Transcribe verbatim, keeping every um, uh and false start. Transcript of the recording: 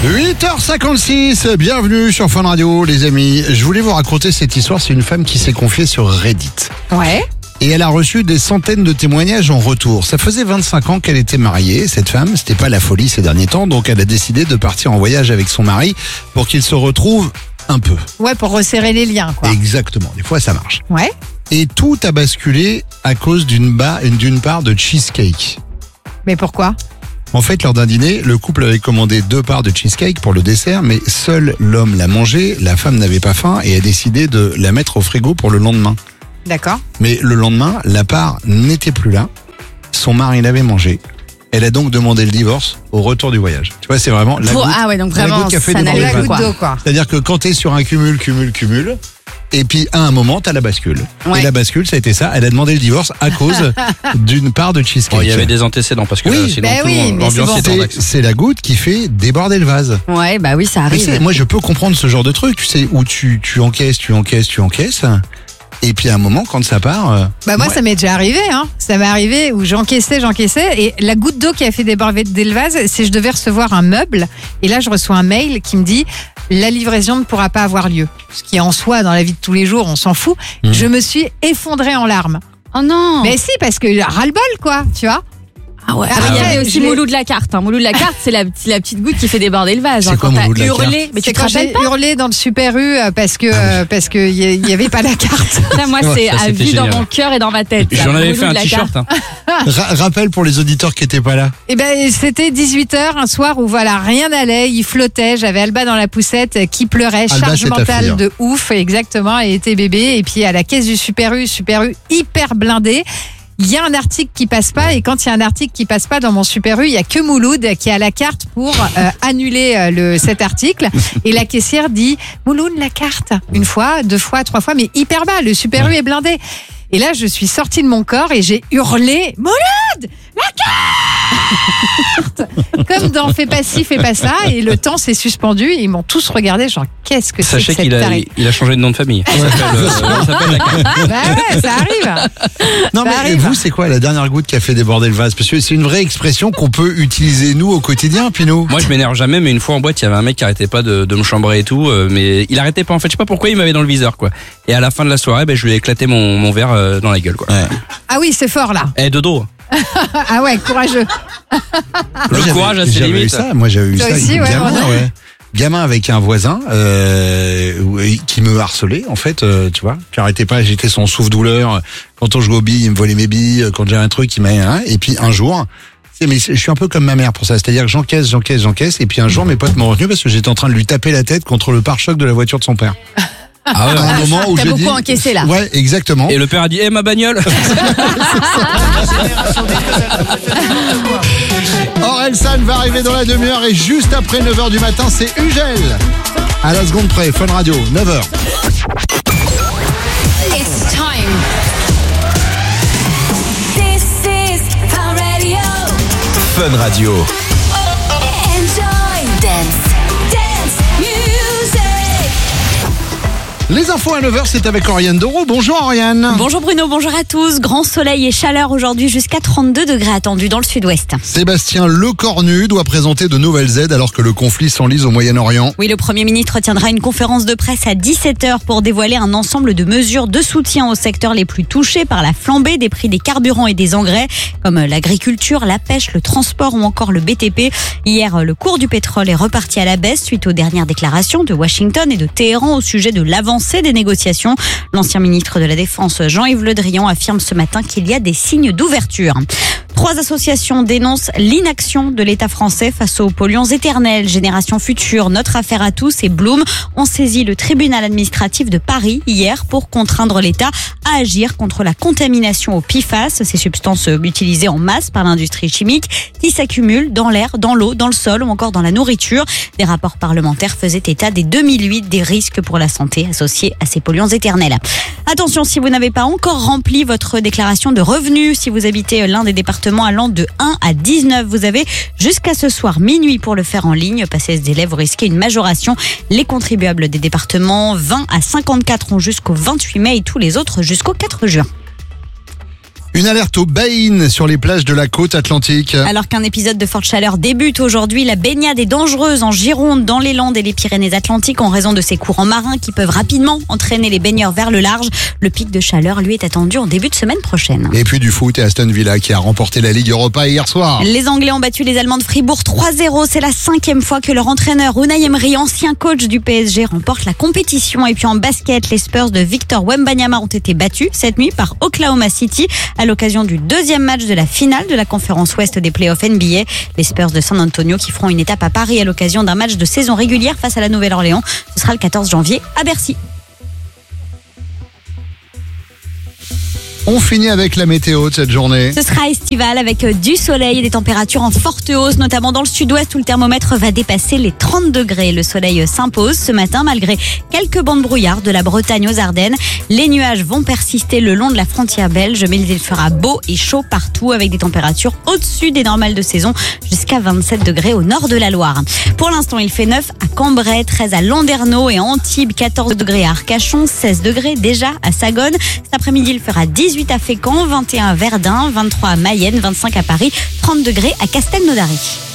huit heures cinquante-six, bienvenue sur Fun Radio les amis. Je voulais vous raconter cette histoire, c'est une femme qui s'est confiée sur Reddit. Ouais. Et elle a reçu des centaines de témoignages en retour. Ça faisait vingt-cinq ans qu'elle était mariée, cette femme, c'était pas la folie ces derniers temps, donc elle a décidé de partir en voyage avec son mari pour qu'ils se retrouvent un peu. Ouais, pour resserrer les liens, quoi. Exactement, des fois ça marche. Ouais. Et tout a basculé à cause d'une, ba- d'une part de cheesecake. Mais pourquoi ? En fait, lors d'un dîner, le couple avait commandé deux parts de cheesecake pour le dessert, mais seul l'homme l'a mangé, la femme n'avait pas faim et a décidé de la mettre au frigo pour le lendemain. D'accord. Mais le lendemain, la part n'était plus là, son mari l'avait mangé. Elle a donc demandé le divorce au retour du voyage. Tu vois, c'est vraiment la Pour- goutte, ah ouais, donc la vraiment, goutte qui a fait ça déborder n'allait le plus, vase. Goutte d'eau, quoi. C'est-à-dire que quand t'es sur un cumul, cumul, cumul, et puis à un moment, t'as la bascule. Ouais. Et la bascule, ça a été ça. Elle a demandé le divorce à cause d'une part de cheesecake. Bon, il y avait des antécédents parce que Oui, euh, sinon bah tout, oui, mais l'ambiance c'est était bon. en C'est, action. c'est la goutte qui fait déborder le vase. Ouais, bah oui, ça Mais c'est- arrive. moi, je peux comprendre ce genre de truc, tu sais, où tu, tu encaisses, tu encaisses, tu encaisses. Et puis à un moment, quand ça part. euh, Bah moi, ouais. ça m'est déjà arrivé, hein. Ça m'est arrivé où j'encaissais, j'encaissais, et la goutte d'eau qui a fait déborder le vase, c'est que je devais recevoir un meuble, et là je reçois un mail qui me dit la livraison ne pourra pas avoir lieu. Ce qui en soi, dans la vie de tous les jours, on s'en fout. Mmh. Je me suis effondrée en larmes. Oh non. Mais si, parce que ras-le-bol, quoi, tu vois. Ah ouais. Ah Après, il y ouais. avait aussi Je l'ai- Moulou de la carte. Hein. Moulou de la carte, c'est la, c'est la petite goutte qui fait déborder le vase. C'est hein, quoi, quand Moulou t'as de la hurlé. carte Mais tu C'est te quand rappelles j'ai pas hurlé dans le Super U euh, parce que euh, parce que il y, y avait pas la carte. Ça, moi, c'est Ça, à c'était vie dans génial. mon cœur et dans ma tête. J'en ça. avais Moulou fait de un la t-shirt. carte. Hein. Ra- rappel pour les auditeurs qui étaient pas là. Et ben c'était dix-huit heures un soir où voilà, rien n'allait, il flottait, j'avais Alba dans la poussette euh, qui pleurait, Alba, charge c'est ta fille, hein. mentale de ouf, exactement, elle était bébé, et puis à la caisse du Super U, Super U hyper blindé. Il y a un article qui passe pas, et quand il y a un article qui passe pas dans mon Super U, il y a que Mouloud qui a la carte pour euh, annuler euh, le cet article, et la caissière dit Mouloud la carte, une fois, deux fois, trois fois, mais hyper bas, le Super U est blindé. Et là, je suis sortie de mon corps et j'ai hurlé Mouloud, la carte. Comme dans Fais pas ci, fais pas ça, et le temps s'est suspendu et ils m'ont tous regardé genre qu'est-ce que c'est Sachez que cette qu'il a, tarée. il a changé de nom de famille. Il s'appelle, euh, il s'appelle la carte. Bah ouais, ça arrive. Non, Ça mais arrive. vous, c'est quoi la dernière goutte qui a fait déborder le vase? Parce que c'est une vraie expression qu'on peut utiliser nous au quotidien, Pinot. Moi, je m'énerve jamais, mais une fois en boîte, il y avait un mec qui arrêtait pas de, de me chambrer et tout, euh, mais il arrêtait pas. En fait, je sais pas pourquoi il m'avait dans le viseur, quoi. Et à la fin de la soirée, ben, je lui ai éclaté mon, mon verre euh, dans la gueule, quoi. Ouais. Ah oui, c'est fort là. Eh, dodo. Ah ouais, courageux. Moi, Le j'avais- courage à ses j'avais eu limites. ça. Moi, j'avais eu Toi ça. aussi, ouais, gamin, Renaud. ouais. Gamin avec un voisin euh, oui, qui me harcelait, en fait, euh, tu vois. Qui arrêtait pas, j'étais son souffle-douleur. Quand on jouait aux billes, il me volait mes billes. Quand j'ai un truc, il m'a... Hein, et puis un jour... tu sais, mais je suis un peu comme ma mère pour ça. C'est-à-dire que j'encaisse, j'encaisse, j'encaisse. Et puis un jour, mes potes m'ont retenu parce que j'étais en train de lui taper la tête contre le pare-choc de la voiture de son père. Ah ouais. À un moment où T'as je beaucoup dis... encaissé, là. Ouais, exactement. Et le père a dit, eh, ma bagnole. Orelsan va arriver dans la demi-heure et juste après neuf heures du matin, c'est Ugel. À la seconde près, Fun Radio, neuf heures. It's time. This is Fun Radio. Fun Radio. Enjoy. Dance. Dance. Music. Les infos à neuf heures, c'est avec Oriane Doro. Bonjour Oriane. Bonjour Bruno, bonjour à tous. Grand soleil et chaleur aujourd'hui, jusqu'à trente-deux degrés attendus dans le sud-ouest. Sébastien Lecornu doit présenter de nouvelles aides alors que le conflit s'enlise au Moyen-Orient. Oui, le Premier ministre tiendra une conférence de presse à dix-sept heures pour dévoiler un ensemble de mesures de soutien aux secteurs les plus touchés par la flambée des prix des carburants et des engrais, comme l'agriculture, la pêche, le transport ou encore le B T P. Hier, le cours du pétrole est reparti à la baisse suite aux dernières déclarations de Washington et de Téhéran au sujet de l'avancée des négociations. L'ancien ministre de la Défense, Jean-Yves Le Drian, affirme ce matin qu'il y a des signes d'ouverture. Trois associations dénoncent l'inaction de l'État français face aux polluants éternels. Génération Future, Notre Affaire à tous et Bloom ont saisi le tribunal administratif de Paris hier pour contraindre l'État à agir contre la contamination au P F A S, ces substances utilisées en masse par l'industrie chimique qui s'accumulent dans l'air, dans l'eau, dans le sol ou encore dans la nourriture. Des rapports parlementaires faisaient état dès deux mille huit des risques pour la santé associés à ces polluants éternels. Attention, si vous n'avez pas encore rempli votre déclaration de revenus, si vous habitez l'un des départements allant de un à dix-neuf, vous avez jusqu'à ce soir minuit pour le faire en ligne. Passez ce délai, vous risquez une majoration. Les contribuables des départements vingt à cinquante-quatre ont jusqu'au vingt-huit mai et tous les autres jusqu'au quatre juin. Une alerte aux baïnes sur les plages de la côte atlantique. Alors qu'un épisode de forte chaleur débute aujourd'hui, la baignade est dangereuse en Gironde, dans les Landes et les Pyrénées-Atlantiques en raison de ces courants marins qui peuvent rapidement entraîner les baigneurs vers le large. Le pic de chaleur, lui, est attendu en début de semaine prochaine. Et puis du foot et Aston Villa qui a remporté la Ligue Europa hier soir. Les Anglais ont battu les Allemands de Fribourg trois zéro. C'est la cinquième fois que leur entraîneur Unai Emery, ancien coach du P S G, remporte la compétition. Et puis en basket, les Spurs de Victor Wembanyama ont été battus cette nuit par Oklahoma City à l'occasion du deuxième match de la finale de la conférence Ouest des playoffs N B A. Les Spurs de San Antonio qui feront une étape à Paris à l'occasion d'un match de saison régulière face à la Nouvelle-Orléans. Ce sera le quatorze janvier à Bercy. On finit avec la météo de cette journée. Ce sera estival avec du soleil et des températures en forte hausse, notamment dans le sud-ouest où le thermomètre va dépasser les trente degrés. Le soleil s'impose ce matin malgré quelques bancs de brouillard de la Bretagne aux Ardennes. Les nuages vont persister le long de la frontière belge, mais il fera beau et chaud partout avec des températures au-dessus des normales de saison jusqu'à vingt-sept degrés au nord de la Loire. Pour l'instant, il fait neuf à Cambrai, treize à Landerneau et à Antibes, quatorze degrés à Arcachon, seize degrés déjà à Sagone. Cet après-midi, il fera dix-huit à Fécamp, vingt et un à Verdun, vingt-trois à Mayenne, vingt-cinq à Paris, trente degrés à Castelnaudary.